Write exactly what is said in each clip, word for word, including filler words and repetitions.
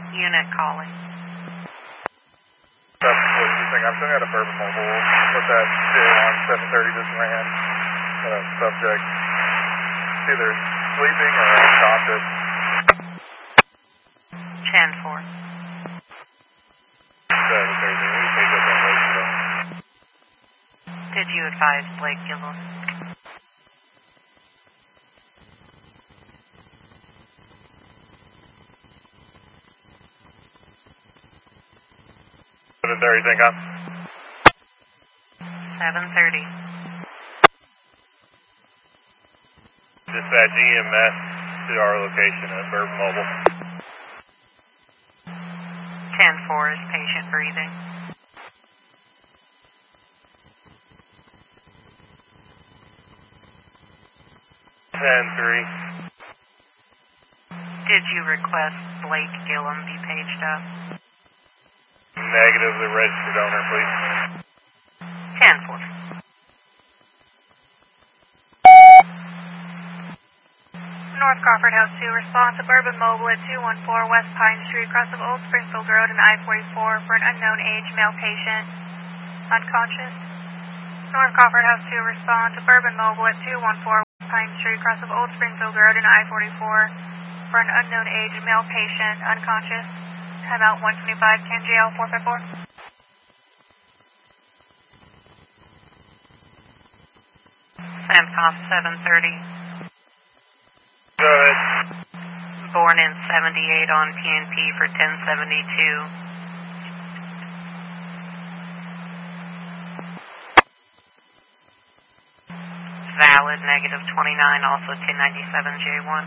Unit calling. That's what you think. I'm sending out a Bourbon Mobile with that J one seven thirty just ran. Uh, subject either sleeping or unconscious. ten four. seven thirty. We picked up on Lake Gillum. Did you advise Blake Gillum? seven thirty, think on. seven thirty. Dispatch E M S to our location at Bourbon Mobile. ten four is patient breathing. ten three. Did you request Blake Gillum be paged up? Negative, the registered owner, please. ten four. North Crawford House two, response to Bourbon Mobile at two one four West Pine Street, across of Old Springfield Road and I forty-four for an unknown age male patient, unconscious. North Crawford House two, respond to Bourbon Mobile at two one four West Pine Street, across of Old Springfield Road and I forty-four for an unknown age male patient, unconscious. Timeout one twenty-five, K M J L four five four. SAMCOM seven thirty. Go ahead. Born in seventy-eight on P N P for ten seventy-two. Valid, negative twenty-nine, also ten ninety-seven J one.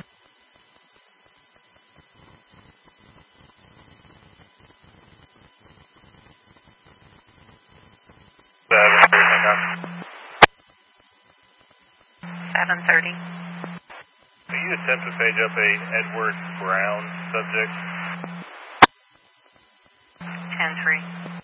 seven thirty, think on. seven thirty. Can you attempt to page up a Edward Brown subject? ten three.